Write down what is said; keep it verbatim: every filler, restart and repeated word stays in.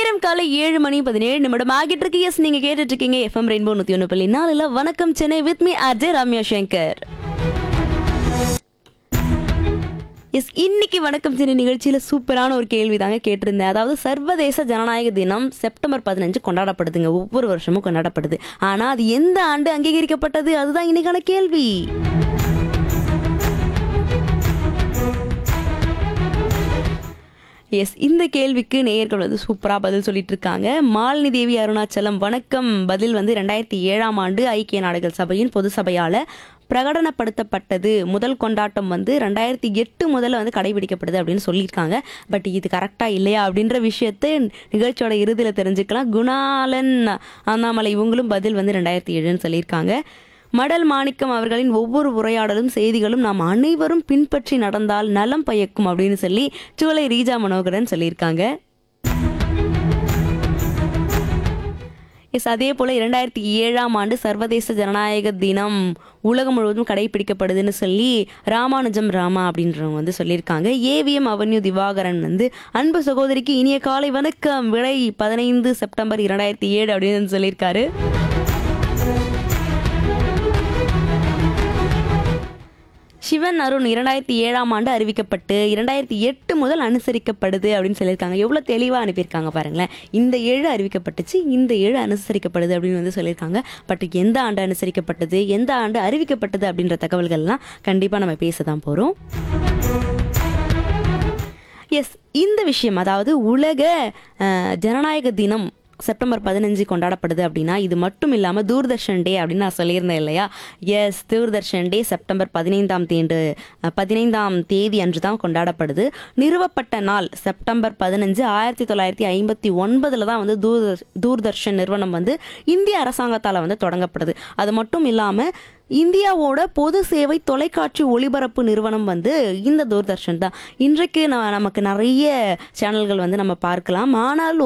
நேரம் காலை ஏழு மணி பதினேழு நிமிடம் ஆகிட்டு இருக்கு. எஸ், நீங்க கேட்டுட்டு இருக்கீங்க எஃப்எம் ரெயின்போ நூத்தி ஒன்று புள்ளி நாலுல வணக்கம் Chennai with me Ajay Ramya Shankar. S, இன்னைக்கு வணக்கம் சென்னை நிகழ்ச்சியில சூப்பரான ஒரு கேள்வி தாங்க கேட்டிருந்தேன். அதாவது சர்வதேச ஜனநாயக தினம் செப்டம்பர் பதினஞ்சு கொண்டாடப்படுதுங்க. ஒவ்வொரு வருஷமும் கொண்டாடப்படுது. ஆனா அது எந்த ஆண்டு அங்கீகரிக்கப்பட்டது, அதுதான் இன்னைக்கான கேள்வி. எஸ், இந்த கேள்விக்கு நேயர்கள் வந்து சூப்பராக பதில் சொல்லிட்டு இருக்காங்க. மாலினி தேவி அருணாச்சலம் வணக்கம். பதில் வந்து ரெண்டாயிரத்தி ஏழாம் ஆண்டு ஐக்கிய நாடுகள் சபையின் பொது சபையால் பிரகடனப்படுத்தப்பட்டது. முதல் கொண்டாட்டம் வந்து ரெண்டாயிரத்தி எட்டு முதல்ல வந்து கடைபிடிக்கப்படுது அப்படின்னு சொல்லியிருக்காங்க. பட் இது கரெக்டாக இல்லையா அப்படின்ற விஷயத்தை நிகழ்ச்சியோட இறுதியில் தெரிஞ்சுக்கலாம். குணாலன் அண்ணாமலை இவங்களும் பதில் வந்து ரெண்டாயிரத்தி ஏழுன்னு சொல்லியிருக்காங்க. மடல் மாணிக்கம் அவர்களின் ஒவ்வொரு உரையாடலும் செய்திகளும் நாம் அனைவரும் பின்பற்றி நடந்தால் நலம் பயக்கும் அப்படின்னு சொல்லி சூளை ரீஜா மனோகரன் சொல்லியிருக்காங்க. எஸ், அதே போல் இரண்டாயிரத்தி ஏழாம் ஆண்டு சர்வதேச ஜனநாயக தினம் உலகம் முழுவதும் கடைபிடிக்கப்படுதுன்னு சொல்லி ராமானுஜம் ராமா அப்படின்றவங்க வந்து சொல்லியிருக்காங்க. ஏவிஎம் அவன்யூ திவாகரன் வந்து அன்பு சகோதரிக்கு இனிய காலை வணக்கம், விடை பதினைந்து செப்டம்பர் இரண்டாயிரத்தி ஏழு அப்படின்னு சொல்லியிருக்காரு. சிவன் அருண் இரண்டாயிரத்தி ஏழாம் ஆண்டு அறிவிக்கப்பட்டு இரண்டாயிரத்தி எட்டு முதல் அனுசரிக்கப்படுது அப்படின்னு சொல்லியிருக்காங்க. எவ்வளோ தெளிவாக அனுப்பியிருக்காங்க பாருங்களேன். இந்த ஏழு அறிவிக்கப்பட்டுச்சு, இந்த ஏழு அனுசரிக்கப்படுது அப்படின்னு வந்து சொல்லியிருக்காங்க. பட் எந்த ஆண்டு அனுசரிக்கப்பட்டது, எந்த ஆண்டு அறிவிக்கப்பட்டது அப்படின்ற தகவல்கள்லாம் கண்டிப்பாக நம்ம பேச தான் போகிறோம். எஸ், இந்த விஷயம் அதாவது உலக ஜனநாயக தினம் செப்டம்பர் பதினஞ்சு கொண்டாடப்படுது அப்படின்னா இது மட்டும் இல்லாமல் தூர்தர்ஷன் டே அப்படின்னு நான் சொல்லியிருந்தேன் இல்லையா. எஸ், தூர்தர்ஷன் டே செப்டம்பர் பதினைந்தாம் தேதி பதினைந்தாம் தேதி அன்று தான் கொண்டாடப்படுது. நிறுவப்பட்ட நாள் செப்டம்பர் பதினஞ்சு ஆயிரத்தி தொள்ளாயிரத்தி ஐம்பத்தி ஒன்பதுல தான் வந்து தூர் தூர்தர்ஷன் நிறுவனம் வந்து இந்திய அரசாங்கத்தால் வந்து தொடங்கப்படுது. அது மட்டும் இல்லாமல் இந்தியாவோட பொது சேவை தொலைக்காட்சி ஒளிபரப்பு நிறுவனம் வந்து இந்த தூர்தர்ஷன் தான். இன்றைக்கு நமக்கு நிறைய சேனல்கள் வந்து நம்ம பார்க்கலாம். ஆனால்